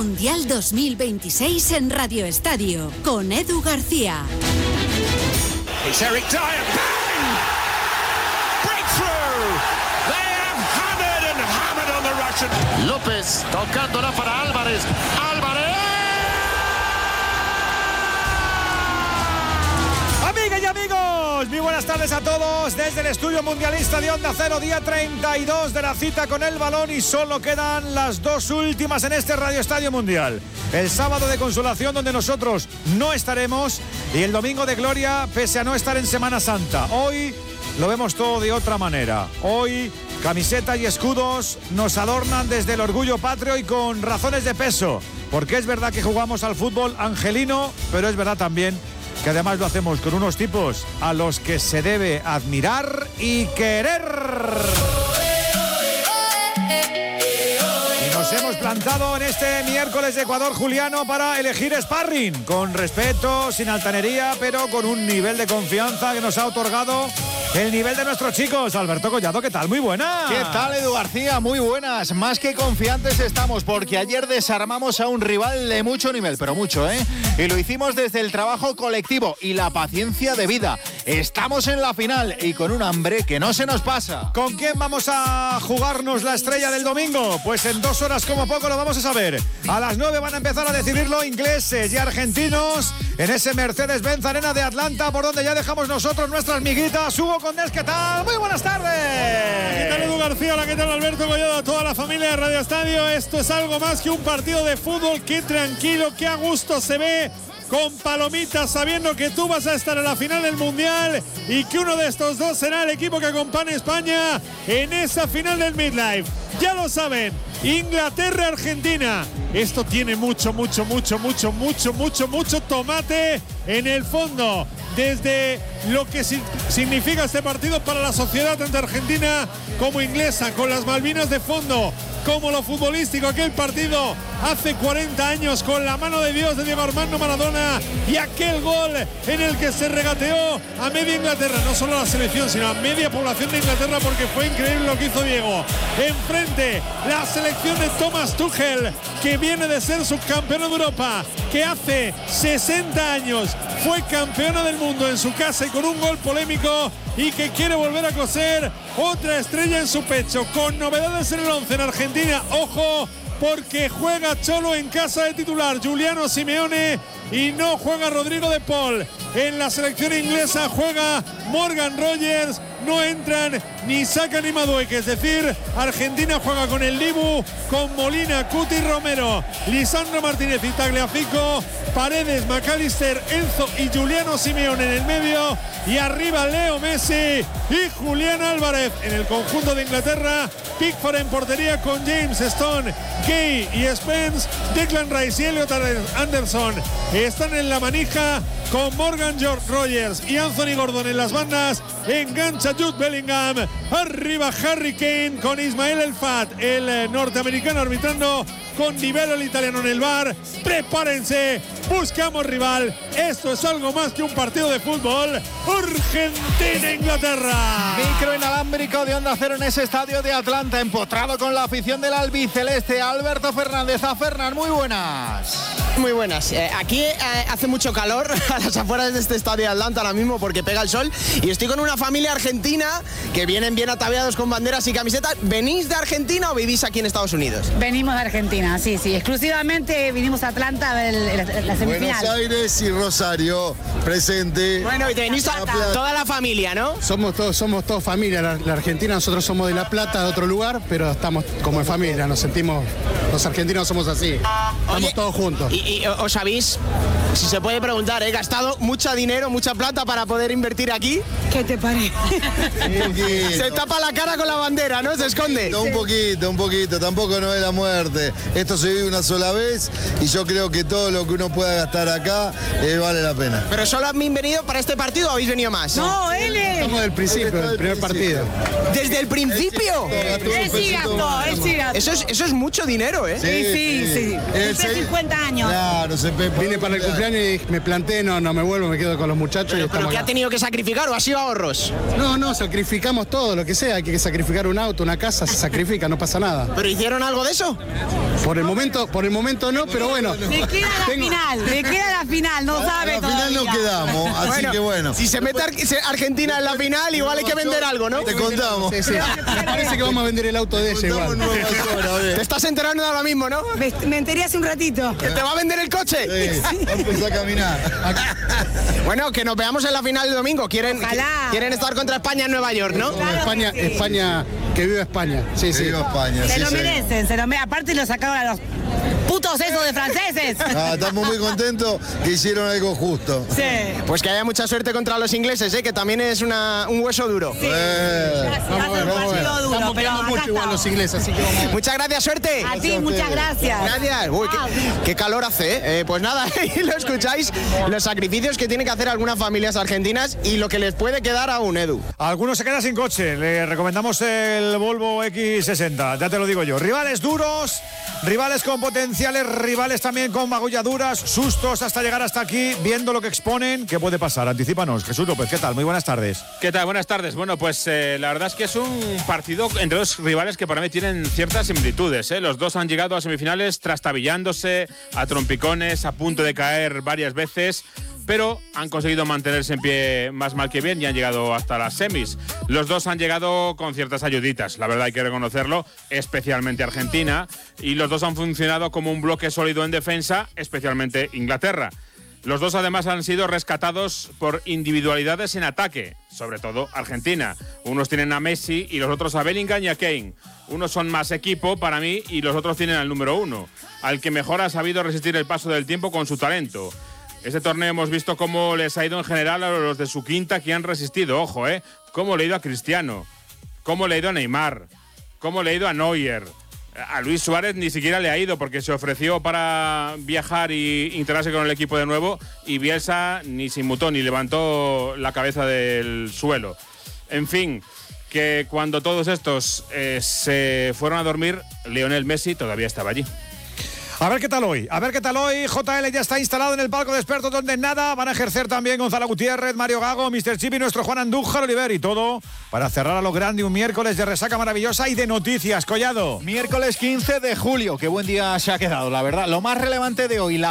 Mundial 2026 en Radio Estadio, con Edu García. It's Eric Dyer. Bang! Breakthrough! They have hammered on the Russian. López tocándola para Álvarez. ¡Álvarez! Amigas y amigos, muy buenas tardes a todos desde el estudio mundialista de Onda Cero, día 32 de la cita con el balón, y solo quedan las dos últimas en este Radio Estadio Mundial. El sábado de consolación, donde nosotros no estaremos, y el domingo de gloria, pese a no estar en Semana Santa. Hoy lo vemos todo de otra manera. Hoy camisetas y escudos nos adornan desde el orgullo patrio y con razones de peso, porque es verdad que jugamos al fútbol angelino, pero es verdad también que además lo hacemos con unos tipos a los que se debe admirar y querer. Y nos hemos plantado en este miércoles de Ecuador Juliano para elegir sparring, con respeto, sin altanería, pero con un nivel de confianza que nos ha otorgado el nivel de nuestros chicos. Alberto Collado, ¿qué tal? Muy buenas. ¿Qué tal, Edu García? Muy buenas. Más que confiantes estamos, porque ayer desarmamos a un rival de mucho nivel, pero mucho, ¿eh? Y lo hicimos desde el trabajo colectivo y la paciencia de vida. Estamos en la final y con un hambre que no se nos pasa. ¿Con quién vamos a jugarnos la estrella del domingo? Pues en 2 horas como poco lo vamos a saber. A las 9 van a empezar a decidirlo ingleses y argentinos en ese Mercedes-Benz Arena de Atlanta, por donde ya dejamos nosotros nuestras miguitas. Hugo Condés, ¿qué tal? Muy buenas tardes. ¿Qué tal, Edu García? Hola, ¿qué tal, Alberto Collado? A toda la familia de Radio Estadio. Esto es algo más que un partido de fútbol. Qué tranquilo, qué a gusto se ve, con palomitas, sabiendo que tú vas a estar en la final del Mundial y que uno de estos dos será el equipo que acompañe a España en esa final del Midlife. Ya lo saben, Inglaterra-Argentina. Esto tiene mucho tomate en el fondo, desde lo que significa este partido para la sociedad tanto argentina como inglesa, con las Malvinas de fondo, como lo futbolístico, aquel partido hace 40 años con la mano de Dios de Diego Armando Maradona y aquel gol en el que se regateó a media Inglaterra, no solo a la selección sino a media población de Inglaterra, porque fue increíble lo que hizo Diego. Enfrente la selección de Thomas Tuchel, que viene de ser subcampeona de Europa, que hace 60 años fue campeona del mundo en su casa y con un gol polémico, y que quiere volver a coser otra estrella en su pecho, con novedades en el 11 en Argentina. Ojo, porque juega Cholo en casa de titular, Giuliano Simeone, y no juega Rodrigo de Paul. En la selección inglesa juega Morgan Rogers, no entran ni Saka ni Madueke, es decir, Argentina juega con el Dibu, con Molina, Cuti, Romero, Lisandro Martínez y Tagliafico, Paredes, McAllister, Enzo y Giuliano Simeone en el medio, y arriba Leo Messi y Julián Álvarez. En el conjunto de Inglaterra, Pickford en portería con James, Stone, Gay y Spence, Declan Rice y Elliot Anderson están en la manija, con Morgan Rogers y Anthony Gordon en las bandas. Engancha Jude Bellingham, arriba Harry Kane con Ismael El Fat, el norteamericano, arbitrando, con Nivelo, el italiano, en el bar. Prepárense, buscamos rival. Esto es algo más que un partido de fútbol. Argentina-Inglaterra. Micro inalámbrico de Onda Cero en ese estadio de Atlanta, empotrado con la afición del albiceleste. Alberto Fernández. A Fernán, muy buenas. Muy buenas. Aquí hace mucho calor a las afueras de este estadio de Atlanta ahora mismo, porque pega el sol, y estoy con una familia argentina que vienen bien ataviados con banderas y camisetas. ¿Venís de Argentina o vivís aquí en Estados Unidos? Venimos de Argentina, sí. Exclusivamente vinimos a Atlanta a ver la semifinal. Buenos Aires y Rosario, presente. Bueno, y te venís toda la familia, ¿no? Somos todos familia. La Argentina, nosotros somos de La Plata, de otro lugar, pero estamos como en familia, nos sentimos, los argentinos somos así. Estamos todos juntos. Y os habéis, si se puede preguntar, gastado mucho dinero, mucha plata para poder invertir aquí. ¿Qué te parece? Se tapa la cara con la bandera, ¿no? Se esconde. Un poquito, tampoco no es la muerte. Esto se vive una sola vez y yo creo que todo lo que uno pueda gastar acá vale la pena. ¿Pero solo habéis venido para este partido o habéis venido más? No, él es. Estamos del principio, del primer partido. ¿Desde el principio? Él sí gastó. Eso es mucho dinero, ¿eh? Sí. Cumple 50 años. Claro, Vine para el cumpleaños y me planté, no me vuelvo, me quedo con los muchachos. ¿Pero qué ha tenido que sacrificar o ha sido ahorros. No, sacrificamos todo, lo que sea. Hay que sacrificar un auto, una casa, se sacrifica, no pasa nada. ¿Pero hicieron algo de eso? Por el momento no, pero bueno. Le queda la final, no sabe todavía. A la final no quedamos, así que bueno. Si se mete Argentina en la final, igual hay que vender algo, ¿no? Te contamos. Sí. Me parece que vamos a vender el auto de ella igual. Te estás enterando ahora mismo, ¿no? Me enteré hace un ratito. ¿Que te va a vender el coche? Sí, empezó a caminar. Bueno, que nos veamos en la final el domingo. Quieren estar contra España en Nueva York, ¿no? Claro, España, que viva España. Sí. Viva España. Se lo merecen, aparte lo sacaron a los putos esos de franceses. Estamos muy contentos que hicieron algo justo. Sí. Pues que haya mucha suerte contra los ingleses, que también es un hueso duro. Sí. Estamos peleando mucho igual los ingleses, así que vamos a ver. Muchas gracias, suerte. A ti, muchas gracias. Gracias. Uy, qué calor hace, Pues nada, ahí lo escucháis, los sacrificios que tienen que hacer algunas familias argentinas y lo que les puede quedar a un Edu. Algunos se quedan sin coche. Le recomendamos el Volvo X60, ya te lo digo yo. Rivales duros, rivales con potenciales, rivales también con magulladuras, sustos hasta llegar hasta aquí, viendo lo que exponen. ¿Qué puede pasar? Anticípanos. Jesús López, ¿qué tal? Muy buenas tardes. ¿Qué tal? Buenas tardes. Bueno, pues la verdad es que es un partido entre dos rivales que para mí tienen ciertas similitudes. Los dos han llegado a semifinales trastabillándose, a trompicones, a punto de caer varias veces, pero han conseguido mantenerse en pie más mal que bien y han llegado hasta las semis. Los dos han llegado con ciertas ayuditas, la verdad hay que reconocerlo, especialmente Argentina, y los dos han funcionado como un bloque sólido en defensa, especialmente Inglaterra. Los dos además han sido rescatados por individualidades en ataque, sobre todo Argentina. Unos tienen a Messi y los otros a Bellingham y a Kane. Unos son más equipo para mí y los otros tienen al número 1, al que mejor ha sabido resistir el paso del tiempo con su talento. Este torneo hemos visto cómo les ha ido en general a los de su quinta que han resistido, ojo, cómo le ha ido a Cristiano, cómo le ha ido a Neymar, cómo le ha ido a Neuer. A Luis Suárez ni siquiera le ha ido porque se ofreció para viajar y integrarse con el equipo de nuevo y Bielsa ni se inmutó ni levantó la cabeza del suelo. En fin, que cuando todos estos se fueron a dormir, Lionel Messi todavía estaba allí. A ver qué tal hoy. JL ya está instalado en el palco de expertos donde nada van a ejercer también Gonzalo Gutiérrez, Mario Gago, Mr. Chip y nuestro Juan Andújar Oliver, y todo para cerrar a lo grande un miércoles de resaca maravillosa y de noticias. Collado. Miércoles 15 de julio, qué buen día se ha quedado, la verdad. Lo más relevante de hoy,